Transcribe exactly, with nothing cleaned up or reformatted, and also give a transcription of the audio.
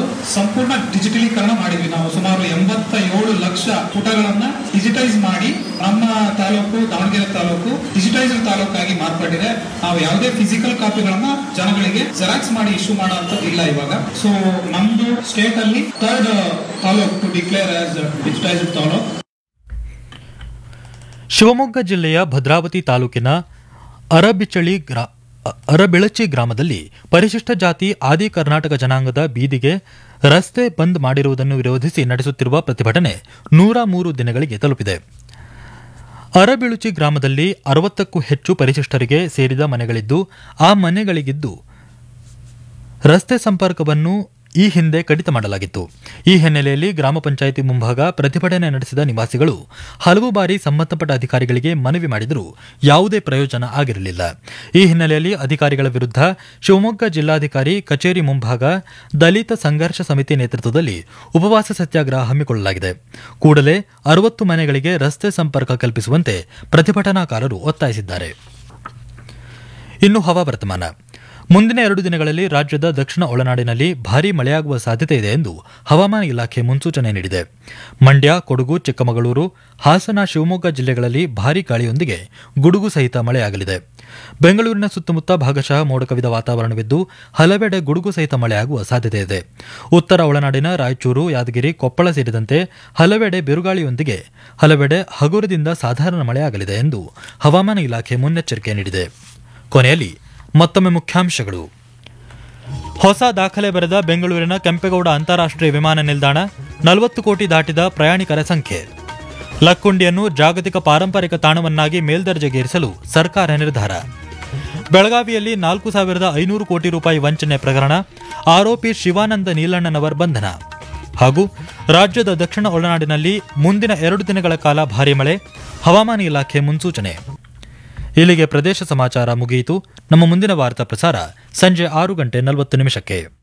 ಸಂಪೂರ್ಣ ಡಿಜಿಟಲೀಕರಣ ಮಾಡಿದ್ವಿ. ನಾವು ಸುಮಾರು ಎಂಬತ್ತ ಏಳು ಲಕ್ಷ ಪುಟಗಳನ್ನ ಡಿಜಿಟೈಸ್ ಮಾಡಿ ನಮ್ಮ ತಾಲೂಕು ದಾವಣಗೆರೆ ತಾಲೂಕು ಡಿಜಿಟೈಸ್ಡ್ ತಾಲೂಕಾಗಿ ಮಾರ್ಪಟ್ಟಿದೆ. ನಾವು ಯಾವುದೇ ಫಿಸಿಕಲ್ ಕಾಪಿಗಳನ್ನ ಜನಗಳಿಗೆ ಜೆರಾಕ್ಸ್ ಮಾಡಿ ಇಶ್ಯೂ ಮಾಡುವಂತದ್ದು ಇಲ್ಲ ಇವಾಗ. ಸೊ ನಮ್ದು ಸ್ಟೇಟ್ ಅಲ್ಲಿ third taluk to declare as digitised taluk. Shivamogga ಜಿಲ್ಲೆಯ ಭದ್ರಾವತಿ ತಾಲೂಕಿನ ಅರಬಿಚಳಿ ಗ್ರಾ ಅರಬಿಳಚಿ ಗ್ರಾಮದಲ್ಲಿ ಪರಿಶಿಷ್ಟ ಜಾತಿ ಆದಿ ಕರ್ನಾಟಕ ಜನಾಂಗದ ಬೀದಿಗೆ ರಸ್ತೆ ಬಂದ್ ಮಾಡಿರುವುದನ್ನು ವಿರೋಧಿಸಿ ನಡೆಸುತ್ತಿರುವ ಪ್ರತಿಭಟನೆ ನೂರ ಮೂರು ದಿನಗಳಿಗೆ ತಲುಪಿದೆ. ಅರಬಿಳುಚಿ ಗ್ರಾಮದಲ್ಲಿ ಅರವತ್ತಕ್ಕೂ ಹೆಚ್ಚು ಪರಿಶಿಷ್ಟರಿಗೆ ಸೇರಿದ ಮನೆಗಳಿದ್ದು, ಆ ಮನೆಗಳಿಗಿದ್ದು ರಸ್ತೆ ಸಂಪರ್ಕವನ್ನು ಈ ಹಿಂದೆ ಕಡಿತ ಮಾಡಲಾಗಿತ್ತು. ಈ ಹಿನ್ನೆಲೆಯಲ್ಲಿ ಗ್ರಾಮ ಪಂಚಾಯಿತಿ ಮುಂಭಾಗ ಪ್ರತಿಭಟನೆ ನಡೆಸಿದ ನಿವಾಸಿಗಳು ಹಲವು ಬಾರಿ ಸಂಬಂಧಪಟ್ಟ ಅಧಿಕಾರಿಗಳಿಗೆ ಮನವಿ ಮಾಡಿದರೂ ಯಾವುದೇ ಪ್ರಯೋಜನ ಆಗಿರಲಿಲ್ಲ. ಈ ಹಿನ್ನೆಲೆಯಲ್ಲಿ ಅಧಿಕಾರಿಗಳ ವಿರುದ್ಧ ಶಿವಮೊಗ್ಗ ಜಿಲ್ಲಾಧಿಕಾರಿ ಕಚೇರಿ ಮುಂಭಾಗ ದಲಿತ ಸಂಘರ್ಷ ಸಮಿತಿ ನೇತೃತ್ವದಲ್ಲಿ ಉಪವಾಸ ಸತ್ಯಾಗ್ರಹ ಹಮ್ಮಿಕೊಳ್ಳಲಾಗಿದೆ. ಕೂಡಲೇ ಅರವತ್ತು ಮನೆಗಳಿಗೆ ರಸ್ತೆ ಸಂಪರ್ಕ ಕಲ್ಪಿಸುವಂತೆ ಪ್ರತಿಭಟನಾಕಾರರು ಒತ್ತಾಯಿಸಿದ್ದಾರೆ. ಇನ್ನು ಹವಾವರ್ತಮಾನ. ಮುಂದಿನ ಎರಡು ದಿನಗಳಲ್ಲಿ ರಾಜ್ಯದ ದಕ್ಷಿಣ ಒಳನಾಡಿನಲ್ಲಿ ಭಾರೀ ಮಳೆಯಾಗುವ ಸಾಧ್ಯತೆ ಇದೆ ಎಂದು ಹವಾಮಾನ ಇಲಾಖೆ ಮುನ್ಸೂಚನೆ ನೀಡಿದೆ. ಮಂಡ್ಯ, ಕೊಡಗು, ಚಿಕ್ಕಮಗಳೂರು, ಹಾಸನ, ಶಿವಮೊಗ್ಗ ಜಿಲ್ಲೆಗಳಲ್ಲಿ ಭಾರೀ ಗಾಳಿಯೊಂದಿಗೆ ಗುಡುಗು ಸಹಿತ ಮಳೆಯಾಗಲಿದೆ. ಬೆಂಗಳೂರಿನ ಸುತ್ತಮುತ್ತ ಭಾಗಶಃ ಮೋಡ ಕವಿದ ವಾತಾವರಣವಿದ್ದು, ಹಲವೆಡೆ ಗುಡುಗು ಸಹಿತ ಮಳೆಯಾಗುವ ಸಾಧ್ಯತೆ ಇದೆ. ಉತ್ತರ ಒಳನಾಡಿನ ರಾಯಚೂರು, ಯಾದಗಿರಿ, ಕೊಪ್ಪಳ ಸೇರಿದಂತೆ ಹಲವೆಡೆ ಬಿರುಗಾಳಿಯೊಂದಿಗೆ ಹಲವೆಡೆ ಹಗುರದಿಂದ ಸಾಧಾರಣ ಮಳೆಯಾಗಲಿದೆ ಎಂದು ಹವಾಮಾನ ಇಲಾಖೆ ಮುನ್ನೆಚ್ಚರಿಕೆ ನೀಡಿದೆ. ಕೊನೆಯಲ್ಲಿ ಮತ್ತೊಮ್ಮೆ ಮುಖ್ಯಾಂಶಗಳು. ಹೊಸ ದಾಖಲೆ ಬರೆದ ಬೆಂಗಳೂರಿನ ಕೆಂಪೇಗೌಡ ಅಂತಾರಾಷ್ಟ್ರೀಯ ವಿಮಾನ ನಿಲ್ದಾಣ, ನಲವತ್ತು ಕೋಟಿ ದಾಟಿದ ಪ್ರಯಾಣಿಕರ ಸಂಖ್ಯೆ. ಲಕ್ಕುಂಡಿಯನ್ನು ಜಾಗತಿಕ ಪಾರಂಪರಿಕ ತಾಣವನ್ನಾಗಿ ಮೇಲ್ದರ್ಜೆಗೇರಿಸಲು ಸರ್ಕಾರ ನಿರ್ಧಾರ. ಬೆಳಗಾವಿಯಲ್ಲಿ ನಾಲ್ಕು ಸಾವಿರದ ಐನೂರು ಕೋಟಿ ರೂಪಾಯಿ ವಂಚನೆ ಪ್ರಕರಣ, ಆರೋಪಿ ಶಿವಾನಂದ ನೀಲಣ್ಣನವರ್ ಬಂಧನ. ಹಾಗೂ ರಾಜ್ಯದ ದಕ್ಷಿಣ ಒಳನಾಡಿನಲ್ಲಿ ಮುಂದಿನ ಎರಡು ದಿನಗಳ ಕಾಲ ಭಾರೀ ಮಳೆ, ಹವಾಮಾನ ಇಲಾಖೆ ಮುನ್ಸೂಚನೆ. ಇಲ್ಲಿಗೆ ಪ್ರದೇಶ ಸಮಾಚಾರ ಮುಗಿಯಿತು. ನಮ್ಮ ಮುಂದಿನ ವಾರ್ತಾ ಪ್ರಸಾರ ಸಂಜೆ ಆರು ಗಂಟೆ ನಲವತ್ತು ನಿಮಿಷಕ್ಕೆ.